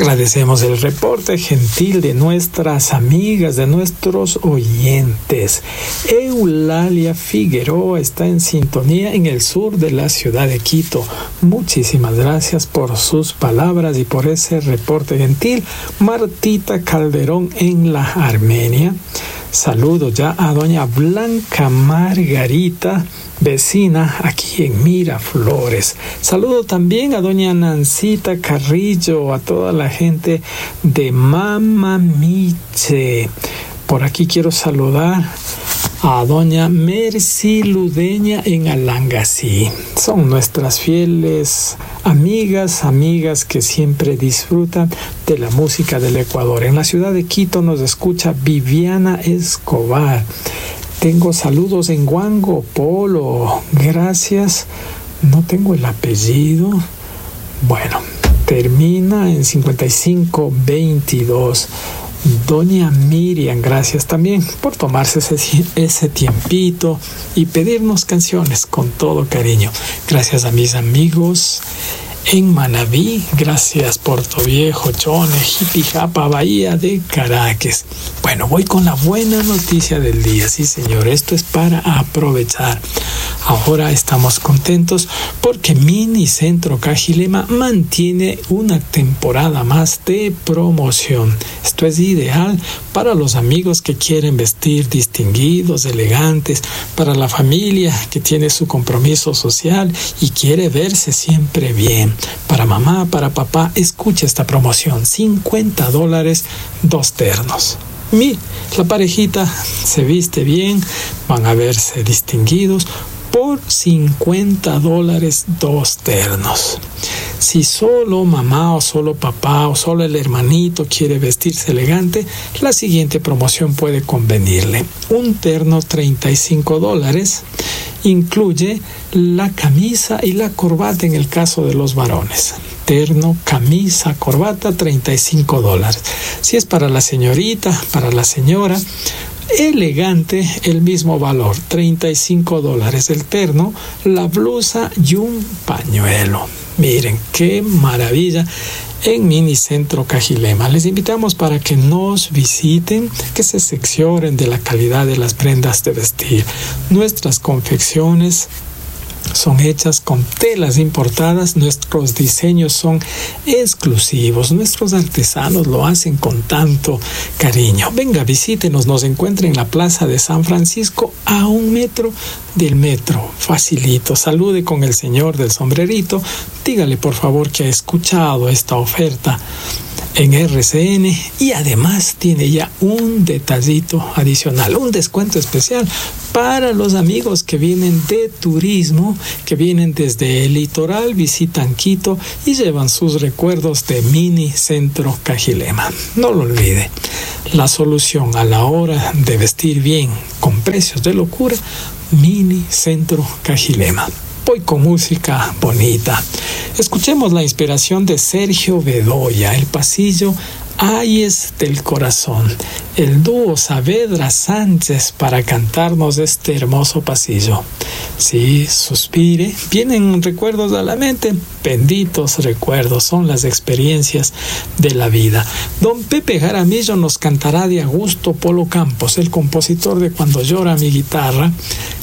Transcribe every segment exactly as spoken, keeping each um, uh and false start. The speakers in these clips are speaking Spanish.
Agradecemos el reporte gentil de nuestras amigas, de nuestros oyentes. Eulalia Figueroa está en sintonía en el sur de la ciudad de Quito. Muchísimas gracias por sus palabras y por ese reporte gentil. Martita Calderón en la Armenia. Saludo ya a doña Blanca Margarita, vecina aquí en Miraflores. Saludo también a doña Nancita Carrillo, a toda la gente de Mamamiche. Por aquí quiero saludar a doña Mercy Ludeña en Alangasí. Son nuestras fieles amigas, amigas que siempre disfrutan de la música del Ecuador. En la ciudad de Quito nos escucha Viviana Escobar. Tengo saludos en Huango Polo. Gracias. No tengo el apellido. Bueno, termina en cincuenta y cinco veintidós. Doña Miriam, gracias también por tomarse ese, ese tiempito y pedirnos canciones con todo cariño. Gracias a mis amigos en Manabí, gracias Puerto Viejo, Chone, Jipijapa, Bahía de Caracas. Bueno, voy con la buena noticia del día. Sí, señor, esto es para aprovechar. Ahora estamos contentos porque Mini Centro Cajilema mantiene una temporada más de promoción. Esto es ideal para los amigos que quieren vestir distinguidos, elegantes, para la familia que tiene su compromiso social y quiere verse siempre bien. Para mamá, para papá, escucha esta promoción. cincuenta dólares, dos ternos. Mi, la parejita se viste bien, van a verse distinguidos por cincuenta dólares, dos ternos. Si solo mamá o solo papá o solo el hermanito quiere vestirse elegante, la siguiente promoción puede convenirle. Un terno, treinta y cinco dólares. Incluye la camisa y la corbata en el caso de los varones. Terno, camisa, corbata, treinta y cinco dólares. Si es para la señorita, para la señora, elegante, el mismo valor, treinta y cinco dólares el terno, la blusa y un pañuelo. Miren, qué maravilla en Mini Centro Cajilema. Les invitamos para que nos visiten, que se seccionen de la calidad de las prendas de vestir. Nuestras confecciones son hechas con telas importadas, nuestros diseños son exclusivos, nuestros artesanos lo hacen con tanto cariño. Venga, visítenos, nos encuentra en la Plaza de San Francisco a un metro del metro, facilito. Salude con el señor del sombrerito, dígale por favor que ha escuchado esta oferta en R C N y además tiene ya un detallito adicional, un descuento especial para los amigos que vienen de turismo, que vienen desde el litoral, visitan Quito y llevan sus recuerdos de Mini Centro Cajilema. No lo olvide, la solución a la hora de vestir bien con precios de locura, Mini Centro Cajilema. Voy con música bonita. Escuchemos la inspiración de Sergio Bedoya, El Pasillo Ayes del Corazón, el dúo Saavedra Sánchez para cantarnos este hermoso pasillo. Sí, suspire, vienen recuerdos a la mente, benditos recuerdos, son las experiencias de la vida. Don Pepe Jaramillo nos cantará de Augusto Polo Campos, el compositor de Cuando llora mi guitarra,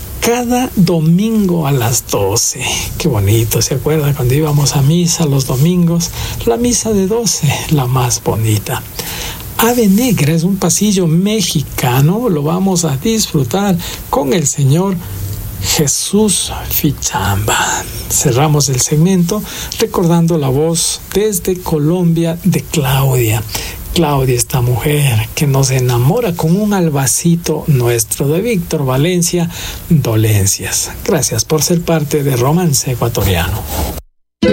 cada domingo a las doce. Qué bonito, ¿se acuerda cuando íbamos a misa los domingos? La misa de doce, la más bonita. Ave Negra es un pasillo mexicano, lo vamos a disfrutar con el señor Jesús Fichamba. Cerramos el segmento recordando la voz desde Colombia de Claudia. Claudia, esta mujer que nos enamora con un albacito nuestro, de Víctor Valencia, Dolencias. Gracias por ser parte de Romance Ecuatoriano.